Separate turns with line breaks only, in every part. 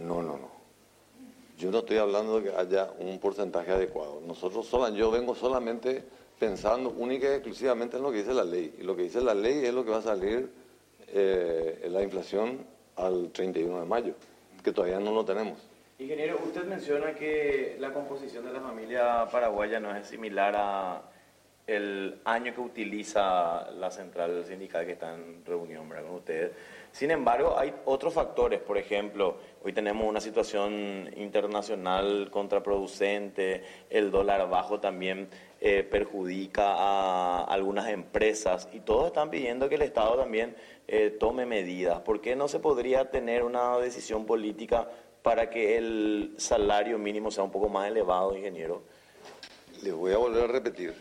No, no, no. Yo no estoy hablando de que haya un porcentaje adecuado. Yo vengo solamente pensando única y exclusivamente en lo que dice la ley. Y lo que dice la ley es lo que va a salir la inflación al 31 de mayo, que todavía no lo tenemos.
Ingeniero, usted menciona que la composición de la familia paraguaya no es similar a el año que utiliza la central sindical que está en reunión, ¿verdad?, con ustedes. Sin embargo, hay otros factores. Por ejemplo, hoy tenemos una situación internacional contraproducente, el dólar bajo también perjudica a algunas empresas y todos están pidiendo que el Estado también tome medidas. ¿Por qué no se podría tener una decisión política para que el salario mínimo sea un poco más elevado, ingeniero?
Les voy a volver a repetir.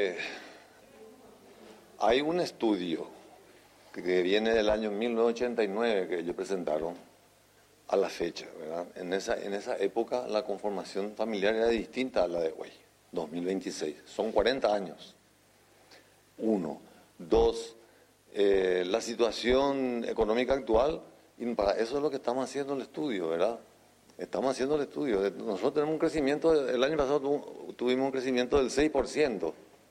Hay un estudio que viene del año 1989 que ellos presentaron a la fecha, ¿verdad? En esa época la conformación familiar era distinta a la de hoy, 2026. Son 40 años. Uno. Dos, la situación económica actual, y para eso es lo que estamos haciendo el estudio, ¿verdad? Estamos haciendo el estudio. Nosotros tenemos un crecimiento, el año pasado tuvimos un crecimiento del 6%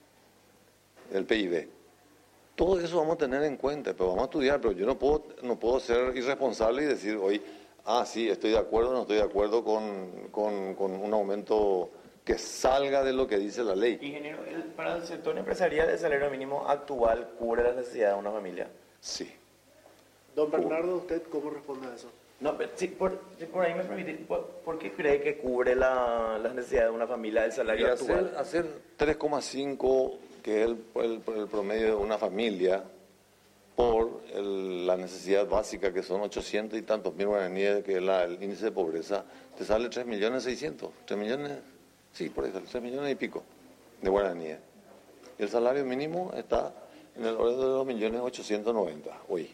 del PIB. Todo eso vamos a tener en cuenta, pero vamos a estudiar, pero yo no puedo ser irresponsable y decir hoy, sí, estoy de acuerdo, no estoy de acuerdo con un aumento que salga de lo que dice la ley.
Ingeniero, para el sector empresarial, ¿el salario mínimo actual cubre las necesidades de una familia?
Sí.
Don Bernardo, ¿usted cómo responde a eso?
No, pero si por ahí me permite, ¿por qué cree que cubre las necesidades de una familia el salario actual?
Hacer 3,5, que es el promedio de una familia, por la necesidad básica, que son 800 y tantos mil guaraníes, que es el índice de pobreza, te sale 3.600.000, 3 millones, sí, por eso, 3 millones y pico de guaraníes. Y el salario mínimo está en el orden de 2.890.000 hoy.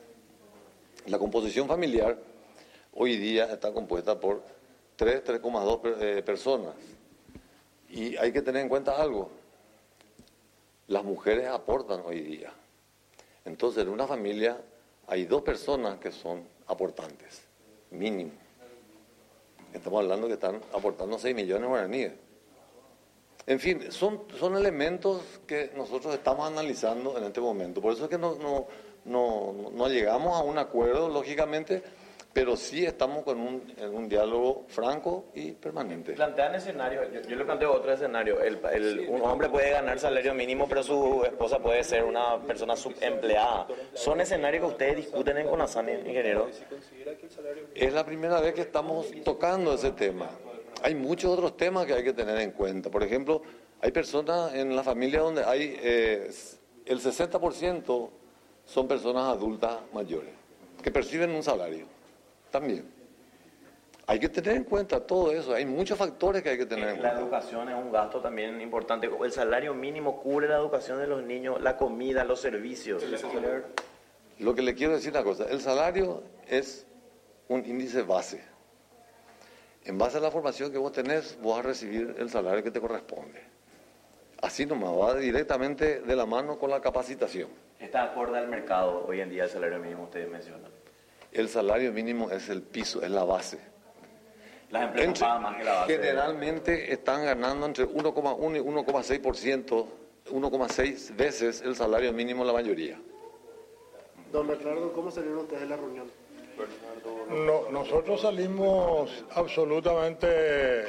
La composición familiar hoy día está compuesta por 3,2 personas. Y hay que tener en cuenta algo. Las mujeres aportan hoy día. Entonces, en una familia hay 2 personas que son aportantes, mínimo. Estamos hablando que están aportando 6 millones de guaraníes. En fin, son elementos que nosotros estamos analizando en este momento. Por eso es que no llegamos a un acuerdo, lógicamente, pero sí estamos en un diálogo franco y permanente.
Plantean escenario, yo le planteo otro escenario. Un hombre puede ganar salario mínimo, pero su esposa puede ser una persona subempleada. ¿Son escenarios que ustedes discuten en CONASAN, ingeniero?
Es la primera vez que estamos tocando ese tema. Hay muchos otros temas que hay que tener en cuenta. Por ejemplo, hay personas en la familia donde hay el 60% son personas adultas mayores que perciben un salario también. Hay que tener en cuenta todo eso. Hay muchos factores que hay que tener en cuenta.
La educación es un gasto también importante. El salario mínimo cubre la educación de los niños, la comida, los servicios.
Lo que le quiero decir una cosa, el salario es un índice base. En base a la formación que vos tenés, vos vas a recibir el salario que te corresponde. Así nomás, va directamente de la mano con la capacitación.
¿Está acorde al mercado hoy en día el salario mínimo, ustedes mencionan?
El salario mínimo es el piso, es la base.
Las empresas pagan más que la base.
Generalmente están ganando entre 1,1 y 1,6%, 1,6 veces el salario mínimo la mayoría.
Don Bernardo, ¿cómo salieron ustedes de la reunión?
No, nosotros salimos absolutamente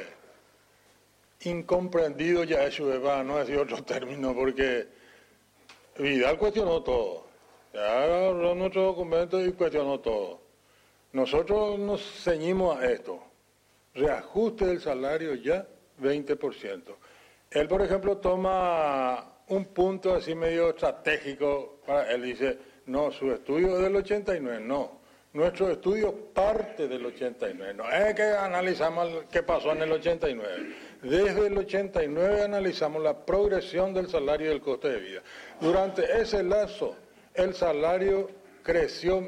incomprendidos, ya eso, para no decir otro término, porque Vidal cuestionó todo. Ya agarró nuestro documento y cuestionó todo. Nosotros nos ceñimos a esto. Reajuste del salario ya 20%. Él, por ejemplo, toma un punto así medio estratégico para él. Dice, no, su estudio es del 89, no. Nuestro estudio parte del 89. No es que analizamos qué pasó en el 89. Desde el 89 analizamos la progresión del salario y del coste de vida. Durante ese lapso, el salario creció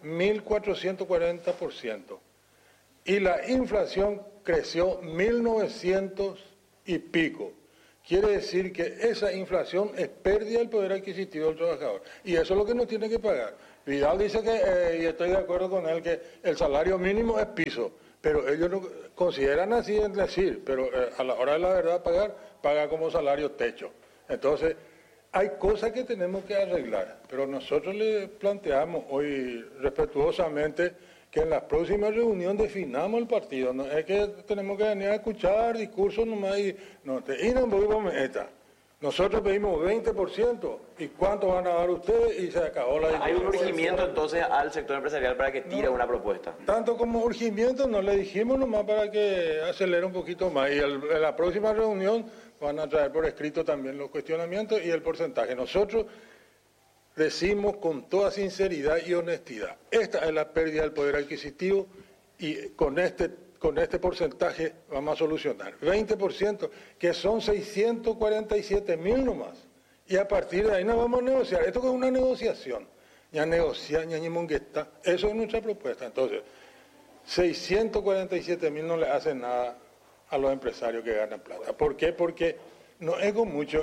1.440% y la inflación creció 1.900 y pico. Quiere decir que esa inflación es pérdida del poder adquisitivo del trabajador. Y eso es lo que nos tiene que pagar. Vidal dice que, y estoy de acuerdo con él, que el salario mínimo es piso. pero ellos no consideran así en decir, pero a la hora de la verdad paga como salario techo. Entonces, hay cosas que tenemos que arreglar, pero nosotros le planteamos hoy respetuosamente que en la próxima reunión definamos el partido. No es que tenemos que venir a escuchar discursos nomás y no podemos esta. Nosotros pedimos 20%, ¿y cuánto van a dar ustedes? Y se acabó la discusión.
¿Hay un urgimiento entonces al sector empresarial para que tire una propuesta?
Tanto como urgimiento, no le dijimos nomás para que acelere un poquito más. Y en la próxima reunión van a traer por escrito también los cuestionamientos y el porcentaje. Nosotros decimos con toda sinceridad y honestidad, esta es la pérdida del poder adquisitivo y con este porcentaje vamos a solucionar. 20%, que son 647.000 nomás. Y a partir de ahí nos vamos a negociar. Esto es una negociación. Ya negociar, ya ni mongueta. Eso es nuestra propuesta. Entonces, 647.000 no le hacen nada a los empresarios que ganan plata. ¿Por qué? Porque no es con mucho.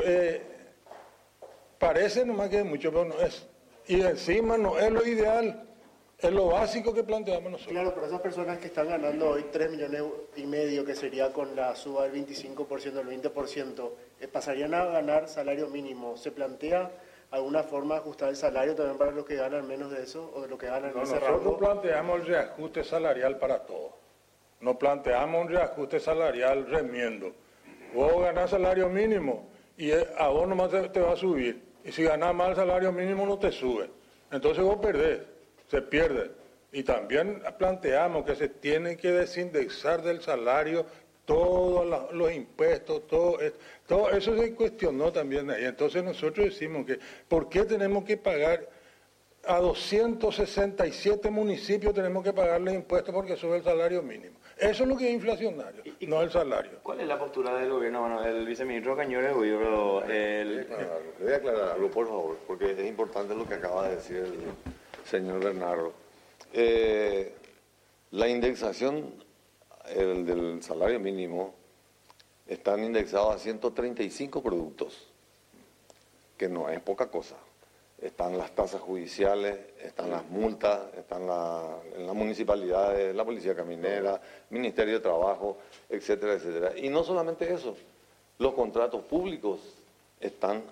Parece nomás que es mucho, pero no es. Y encima no es lo ideal. Es lo básico que planteamos nosotros.
Claro, pero esas personas que están ganando hoy 3,5 millones, que sería con la suba del 25%, del 20%, pasarían a ganar salario mínimo. ¿Se plantea alguna forma de ajustar el salario también para los que ganan menos de eso o de lo que ganan en ese rango?
Nosotros planteamos el reajuste salarial para todos. No planteamos un reajuste salarial remiendo. Vos ganás salario mínimo y a vos nomás te va a subir. Y si ganás más el salario mínimo no te sube. Entonces vos perdés. Se pierde. Y también planteamos que se tiene que desindexar del salario todos los impuestos, todo eso se cuestionó también ahí. Entonces nosotros decimos que, ¿por qué tenemos que pagar a 267 municipios tenemos que pagarle impuestos porque sube el salario mínimo? Eso es lo que es inflacionario, no el salario.
¿Cuál es la postura del gobierno? Bueno, el viceministro Cañores,
Le voy a aclarar algo, por favor, porque es importante lo que acaba de decir el señor Bernardo. La indexación del salario mínimo están indexados a 135 productos, que no es poca cosa. Están las tasas judiciales, están las multas, están en las municipalidades, la policía caminera, Ministerio de Trabajo, etcétera, etcétera. Y no solamente eso, los contratos públicos están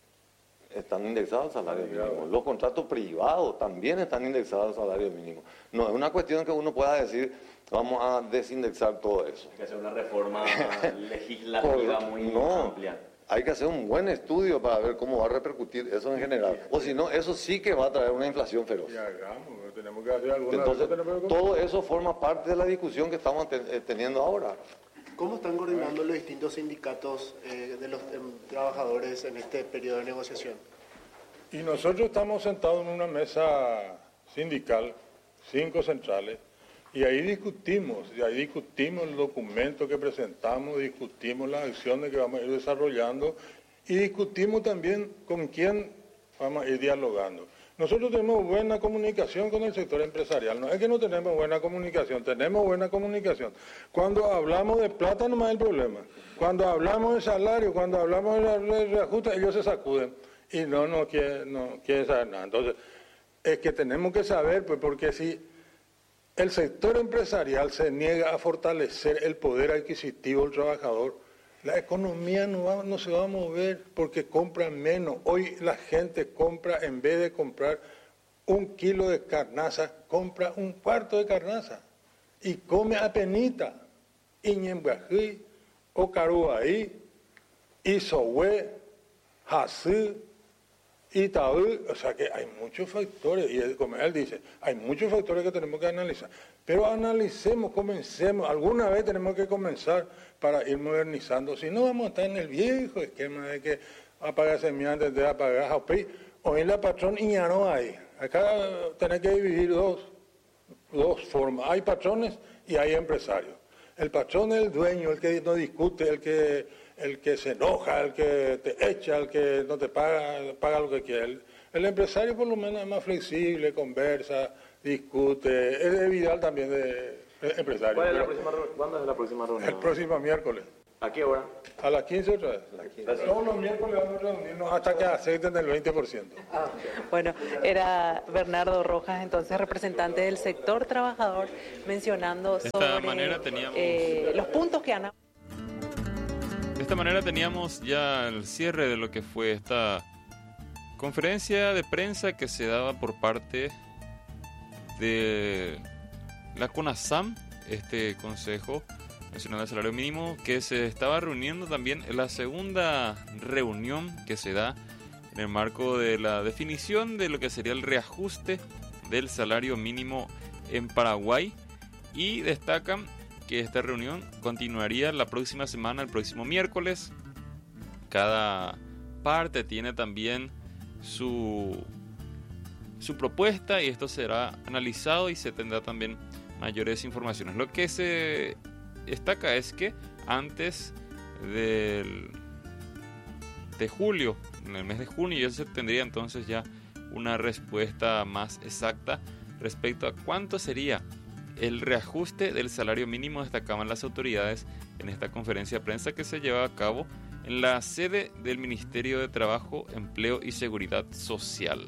indexados al salario mínimo. Los contratos privados también están indexados al salario mínimo. No es una cuestión que uno pueda decir, vamos a desindexar todo eso.
Hay que hacer una reforma legislativa muy amplia.
Hay que hacer un buen estudio para ver cómo va a repercutir eso en general. O si no, eso sí que va a traer una inflación feroz.
Tenemos que hacer alguna.
Entonces, todo eso forma parte de la discusión que estamos teniendo ahora.
¿Cómo están coordinando los distintos sindicatos de los trabajadores en este periodo de negociación?
Y nosotros estamos sentados en una mesa sindical, 5 centrales, y ahí discutimos el documento que presentamos, discutimos las acciones que vamos a ir desarrollando y discutimos también con quién vamos a ir dialogando. Nosotros tenemos buena comunicación con el sector empresarial, no es que no tenemos buena comunicación, tenemos buena comunicación. Cuando hablamos de plata no es el problema, cuando hablamos de salario, cuando hablamos de reajuste, ellos se sacuden y no quieren saber nada. Entonces, es que tenemos que saber, pues, porque si el sector empresarial se niega a fortalecer el poder adquisitivo del trabajador, la economía no se va a mover porque compran menos. Hoy la gente compra, en vez de comprar 1 kilo de carnaza, compra 1/4 de carnaza y come apenita. Iñembají, Ocaruaí, Isohue, Jasí, Itaú, o sea que hay muchos factores, y como él dice, hay muchos factores que tenemos que analizar. Pero analicemos, comencemos, alguna vez tenemos que comenzar para ir modernizando. Si no, vamos a estar en el viejo esquema de que apagar semillas antes de apagar jaupí, o en la patrón y ya no hay. Acá tenés que dividir dos formas. Hay patrones y hay empresarios. El patrón es el dueño, el que no discute, el que se enoja, el que te echa, el que no te paga lo que quiere. El empresario por lo menos es más flexible, conversa, discute. Es de Vidal también de empresario.
¿Cuándo es la próxima reunión?
El próximo miércoles.
¿A qué hora?
A las 15 otra vez. Todos los miércoles vamos a reunirnos hasta que acepten el 20%.
Bueno, era Bernardo Rojas, entonces representante del sector trabajador, mencionando sobre los puntos que han...
De esta manera teníamos ya el cierre de lo que fue esta conferencia de prensa que se daba por parte de la CONASAM, este Consejo Nacional de Salario Mínimo, que se estaba reuniendo también en la segunda reunión que se da en el marco de la definición de lo que sería el reajuste del salario mínimo en Paraguay, y destacan que esta reunión continuaría la próxima semana, el próximo miércoles. Cada parte tiene también su propuesta y esto será analizado y se tendrá también mayores informaciones. Lo que se destaca es que antes de julio, en el mes de junio, ya se tendría entonces ya una respuesta más exacta respecto a cuánto sería el reajuste del salario mínimo. Destacaban las autoridades en esta conferencia de prensa que se lleva a cabo en la sede del Ministerio de Trabajo, Empleo y Seguridad Social.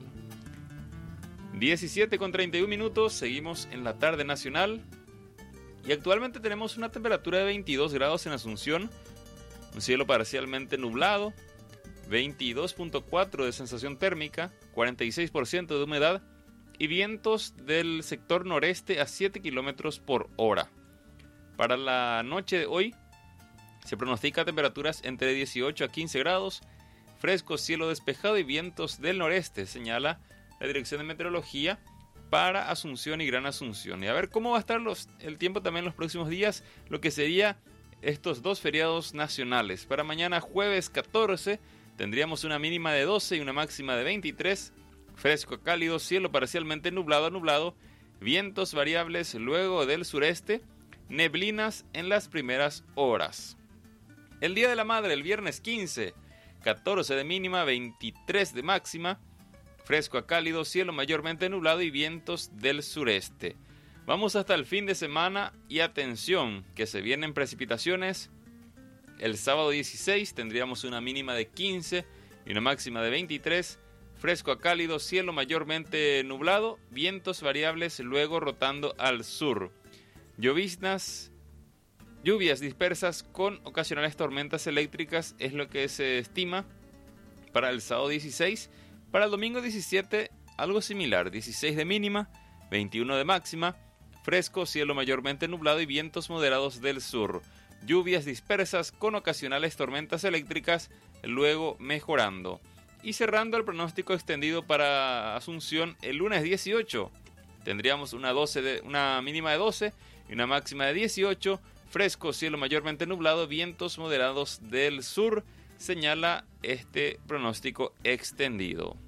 17:31 minutos, seguimos en la tarde nacional y actualmente tenemos una temperatura de 22 grados en Asunción, un cielo parcialmente nublado, 22.4 de sensación térmica, 46% de humedad y vientos del sector noreste a 7 kilómetros por hora. Para la noche de hoy se pronostica temperaturas entre 18 a 15 grados, fresco, cielo despejado y vientos del noreste, señala la Dirección de Meteorología para Asunción y Gran Asunción. Y a ver cómo va a estar el tiempo también los próximos días, lo que sería estos dos feriados nacionales. Para mañana jueves 14 tendríamos una mínima de 12 y una máxima de 23, fresco cálido, cielo parcialmente nublado a nublado, vientos variables luego del sureste, neblinas en las primeras horas. El Día de la Madre, el viernes 15, 14 de mínima, 23 de máxima, fresco a cálido, cielo mayormente nublado y vientos del sureste. Vamos hasta el fin de semana y atención, que se vienen precipitaciones. El sábado 16 tendríamos una mínima de 15 y una máxima de 23, fresco a cálido, cielo mayormente nublado, vientos variables luego rotando al sur. Lluvias dispersas con ocasionales tormentas eléctricas es lo que se estima para el sábado 16. Para el domingo 17, algo similar, 16 de mínima, 21 de máxima, fresco, cielo mayormente nublado y vientos moderados del sur. Lluvias dispersas con ocasionales tormentas eléctricas, luego mejorando. Y cerrando el pronóstico extendido para Asunción, el lunes 18 tendríamos una mínima de 12 y una máxima de 18, fresco, cielo mayormente nublado, vientos moderados del sur, señala este pronóstico extendido.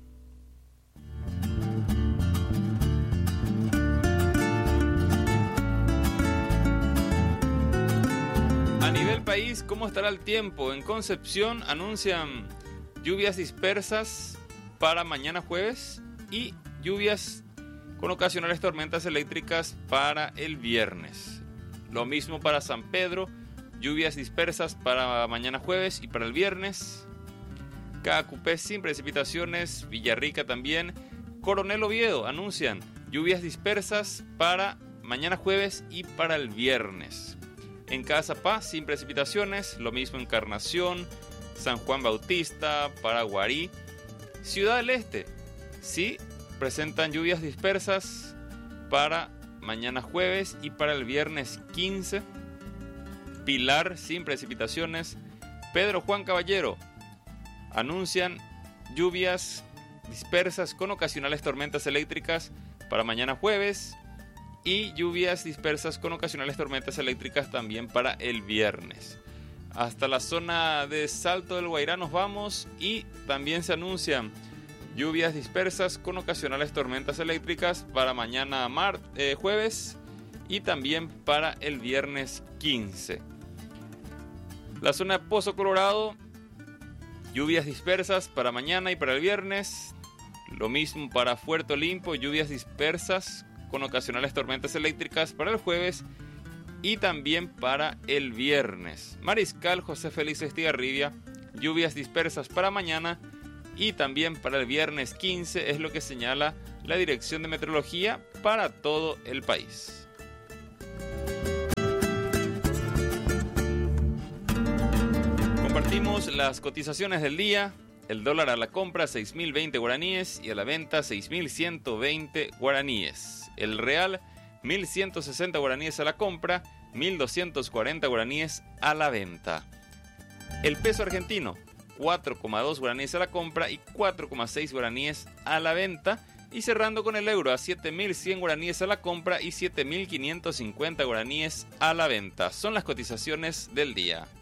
A nivel país, ¿cómo estará el tiempo? En Concepción anuncian lluvias dispersas para mañana jueves y lluvias con ocasionales tormentas eléctricas para el viernes. Lo mismo para San Pedro, lluvias dispersas para mañana jueves y para el viernes. Caacupé sin precipitaciones, Villarrica también. Coronel Oviedo anuncian lluvias dispersas para mañana jueves y para el viernes. En Cazapá sin precipitaciones, lo mismo Encarnación, San Juan Bautista, Paraguarí. Ciudad del Este, sí presentan lluvias dispersas para mañana jueves y para el viernes 15. Pilar sin precipitaciones. Pedro Juan Caballero anuncian lluvias dispersas con ocasionales tormentas eléctricas para mañana jueves y lluvias dispersas con ocasionales tormentas eléctricas también para el viernes. Hasta la zona de Salto del Guairá nos vamos y también se anuncian lluvias dispersas con ocasionales tormentas eléctricas para mañana jueves y también para el viernes 15. La zona de Pozo Colorado, lluvias dispersas para mañana y para el viernes. Lo mismo para Puerto Limpo, lluvias dispersas con ocasionales tormentas eléctricas para el jueves y también para el viernes. Mariscal José Félix Estigarribia, lluvias dispersas para mañana y también para el viernes 15, es lo que señala la Dirección de Meteorología para todo el país. Compartimos las cotizaciones del día. El dólar a la compra 6.020 guaraníes y a la venta 6.120 guaraníes. El real 1.160 guaraníes a la compra, 1.240 guaraníes a la venta. El peso argentino 4,2 guaraníes a la compra y 4,6 guaraníes a la venta. Y cerrando con el euro a 7.100 guaraníes a la compra y 7.550 guaraníes a la venta. Son las cotizaciones del día.